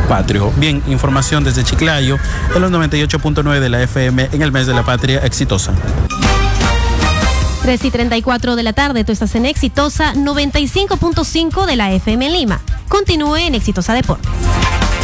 patrio. Bien, información desde Chiclayo, en los 98.9 de la FM en el mes de la patria exitosa. 3:34 de la tarde, tú estás en Exitosa 95.5 de la FM en Lima. Continúe en Exitosa Deportes.